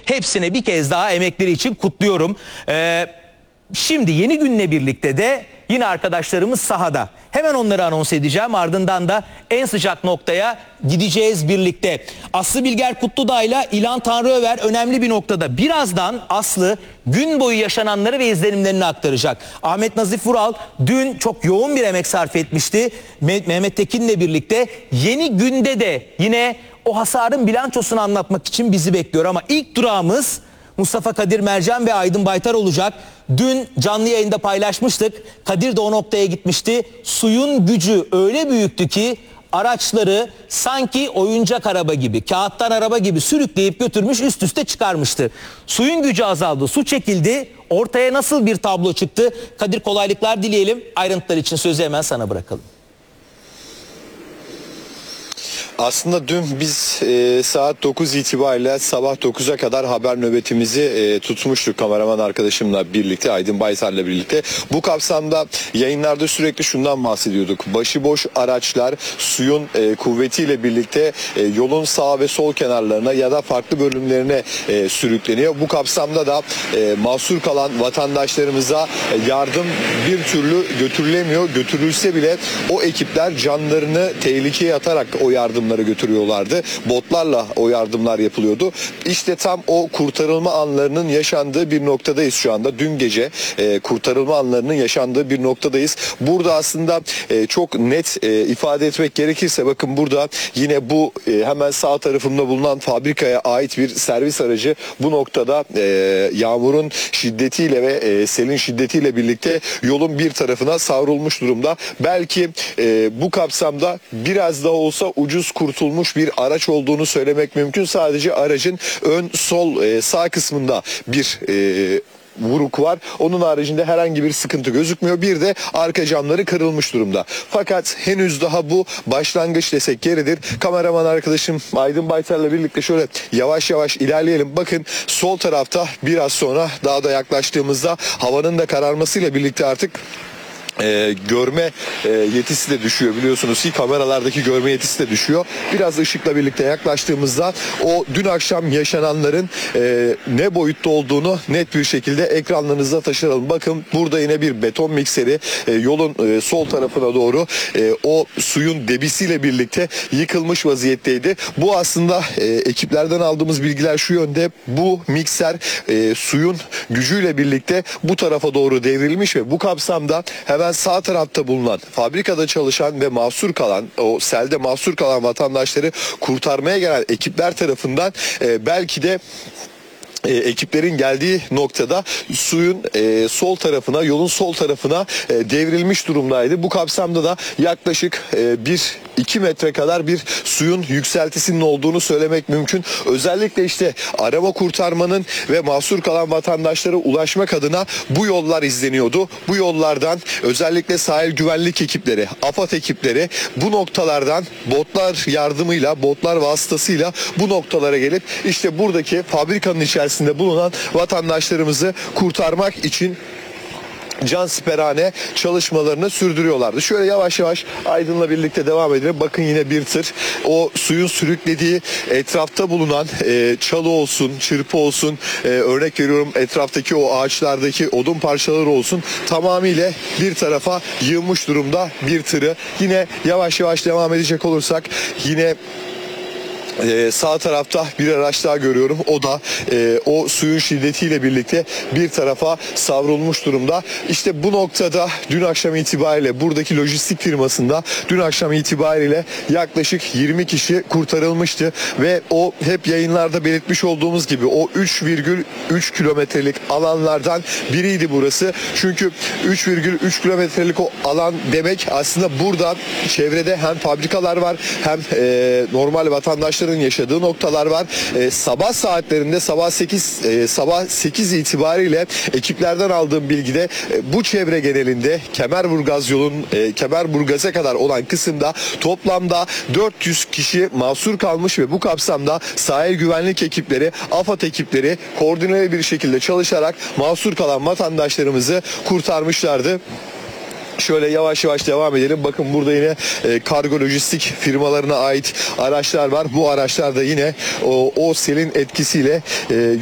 Hepsine bir kez daha emekleri için kutluyorum. Şimdi Yeni Gün'le birlikte de yine arkadaşlarımız sahada. Hemen onları anons edeceğim. Ardından da en sıcak noktaya gideceğiz birlikte. Aslı Bilger Kutludağ ile İlhan Tanrıöver önemli bir noktada. Birazdan Aslı gün boyu yaşananları ve izlenimlerini aktaracak. Ahmet Nazif Vural dün çok yoğun bir emek sarf etmişti. Mehmet Tekin'le birlikte Yeni Gün'de de yine o hasarın bilançosunu anlatmak için bizi bekliyor. Ama ilk durağımız Mustafa Kadir Mercan ve Aydın Baytar olacak. Dün canlı yayında paylaşmıştık. Kadir de o noktaya gitmişti. Suyun gücü öyle büyüktü ki araçları sanki oyuncak araba gibi, kağıttan araba gibi sürükleyip götürmüş, üst üste çıkarmıştı. Suyun gücü azaldı, su çekildi. Ortaya nasıl bir tablo çıktı? Kadir, kolaylıklar dileyelim. Ayrıntılar için sözü hemen sana bırakalım. Aslında dün biz saat 9 itibariyle sabah 9'a kadar haber nöbetimizi tutmuştuk kameraman arkadaşımla birlikte, Aydın Baytar'la birlikte. Bu kapsamda yayınlarda sürekli şundan bahsediyorduk. Başıboş araçlar suyun kuvvetiyle birlikte yolun sağ ve sol kenarlarına ya da farklı bölümlerine sürükleniyor. Bu kapsamda da mahsur kalan vatandaşlarımıza yardım bir türlü götürülemiyor. Götürülse bile o ekipler canlarını tehlikeye atarak o yardımları götürüyorlardı. Botlarla o yardımlar yapılıyordu. İşte tam o kurtarılma anlarının yaşandığı bir noktadayız şu anda. Dün gece kurtarılma anlarının yaşandığı bir noktadayız. Burada aslında çok net ifade etmek gerekirse, bakın burada yine bu hemen sağ tarafımda bulunan fabrikaya ait bir servis aracı bu noktada yağmurun şiddetiyle ve selin şiddetiyle birlikte yolun bir tarafına savrulmuş durumda. Belki bu kapsamda biraz daha olsa ucuz kurtulmuş bir araç olduğunu söylemek mümkün. Sadece aracın ön sol sağ kısmında bir vuruk var. Onun haricinde herhangi bir sıkıntı gözükmüyor. Bir de arka camları kırılmış durumda. Fakat henüz daha bu başlangıç desek yeridir. Kameraman arkadaşım Aydın Baytar'la birlikte şöyle yavaş yavaş ilerleyelim. Bakın sol tarafta biraz sonra daha da yaklaştığımızda havanın da kararmasıyla birlikte artık görme yetisi de düşüyor, biliyorsunuz ki kameralardaki görme yetisi de düşüyor. Biraz ışıkla birlikte yaklaştığımızda o dün akşam yaşananların ne boyutta olduğunu net bir şekilde ekranlarınıza taşıyalım. Bakın burada yine bir beton mikseri yolun sol tarafına doğru o suyun debisiyle birlikte yıkılmış vaziyetteydi. Bu aslında ekiplerden aldığımız bilgiler şu yönde: bu mikser suyun gücüyle birlikte bu tarafa doğru devrilmiş ve bu kapsamda hemen sağ tarafta bulunan fabrikada çalışan ve mahsur kalan, o selde mahsur kalan vatandaşları kurtarmaya gelen ekipler tarafından belki de ekiplerin geldiği noktada suyun sol tarafına, yolun sol tarafına devrilmiş durumdaydı. Bu kapsamda da yaklaşık 1-2 metre kadar bir suyun yükseltisinin olduğunu söylemek mümkün. Özellikle işte arama kurtarmanın ve mahsur kalan vatandaşlara ulaşmak adına bu yollar izleniyordu. Bu yollardan özellikle sahil güvenlik ekipleri, AFAD ekipleri bu noktalardan botlar yardımıyla, botlar vasıtasıyla bu noktalara gelip işte buradaki fabrikanın içerisinde bulunan vatandaşlarımızı kurtarmak için cansiperane çalışmalarını sürdürüyorlardı. Şöyle yavaş yavaş Aydın'la birlikte devam edelim. Bakın yine bir tır o suyun sürüklediği etrafta bulunan çalı olsun, çırpı olsun, örnek veriyorum etraftaki o ağaçlardaki odun parçaları olsun, tamamıyla bir tarafa yığılmış durumda bir tırı. Yine yavaş yavaş devam edecek olursak yine sağ tarafta bir araç daha görüyorum. O da o suyun şiddetiyle birlikte bir tarafa savrulmuş durumda. İşte bu noktada dün akşam itibariyle buradaki lojistik firmasında dün akşam itibariyle yaklaşık 20 kişi kurtarılmıştı ve o hep yayınlarda belirtmiş olduğumuz gibi o 3,3 kilometrelik alanlardan biriydi burası. Çünkü 3,3 kilometrelik o alan demek aslında burada çevrede hem fabrikalar var hem normal vatandaşlar yaşadığı noktalar var. Sabah saatlerinde sabah 8 itibariyle ekiplerden aldığım bilgide bu çevre genelinde Kemerburgaz yolun Kemerburgaz'a kadar olan kısımda toplamda 400 kişi mahsur kalmış ve bu kapsamda sahil güvenlik ekipleri, AFAD ekipleri koordineli bir şekilde çalışarak mahsur kalan vatandaşlarımızı kurtarmışlardı. Şöyle yavaş yavaş devam edelim. Bakın burada yine kargo lojistik firmalarına ait araçlar var. Bu araçlar da yine o selin etkisiyle